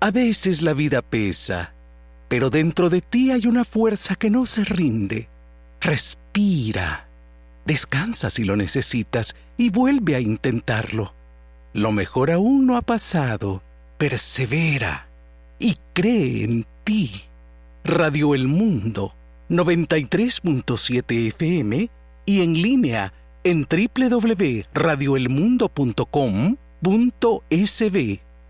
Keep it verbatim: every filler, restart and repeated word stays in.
A veces la vida pesa, pero dentro de ti hay una fuerza que no se rinde. Respira, descansa si lo necesitas y vuelve a intentarlo. Lo mejor aún no ha pasado. Persevera y cree en ti. Radio El Mundo, noventa y tres punto siete F M y en línea en doble u doble u doble u punto radio el mundo punto com punto es be.